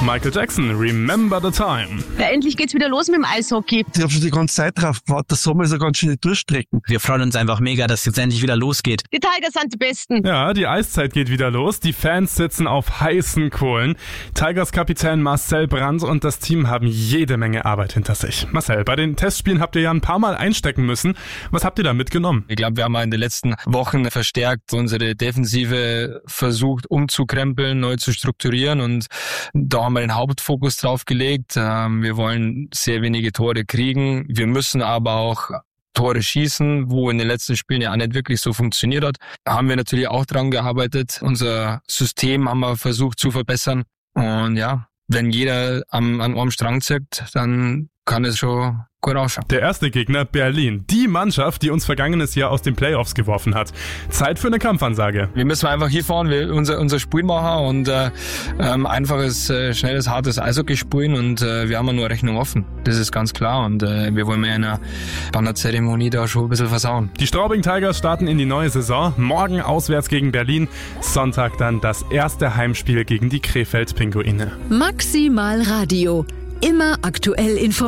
Michael Jackson, Remember the Time. Ja, endlich geht's wieder los mit dem Eishockey. Ich habe schon die ganze Zeit drauf gewartet. Der Sommer ist ja ganz schön Durchstrecken. Wir freuen uns einfach mega, dass es jetzt endlich wieder losgeht. Die Tigers sind die Besten. Ja, die Eiszeit geht wieder los. Die Fans sitzen auf heißen Kohlen. Tigers-Kapitän Marcel Brandt und das Team haben jede Menge Arbeit hinter sich. Marcel, bei den Testspielen habt ihr ja ein paar Mal einstecken müssen. Was habt ihr da mitgenommen? Ich glaube, wir haben in den letzten Wochen verstärkt unsere Defensive versucht umzukrempeln, neu zu strukturieren und da haben wir den Hauptfokus drauf gelegt. Wir wollen sehr wenige Tore kriegen. Wir müssen aber auch Tore schießen, wo in den letzten Spielen ja auch nicht wirklich so funktioniert hat. Da haben wir natürlich auch dran gearbeitet. Unser System haben wir versucht zu verbessern. Und ja, wenn jeder an einem Strang zieht, dann kann es schon gut ausschauen. Der erste Gegner Berlin. Die Mannschaft, die uns vergangenes Jahr aus den Playoffs geworfen hat. Zeit für eine Kampfansage. Wir müssen einfach hier fahren, unser Spiel machen und einfaches, schnelles, hartes Eishockey spielen und wir haben nur Rechnung offen. Das ist ganz klar und wir wollen ja in einer Bannerzeremonie da schon ein bisschen versauen. Die Straubing Tigers starten in die neue Saison. Morgen auswärts gegen Berlin. Sonntag dann das erste Heimspiel gegen die Krefeld Pinguine. Maximal Radio. Immer aktuell informiert.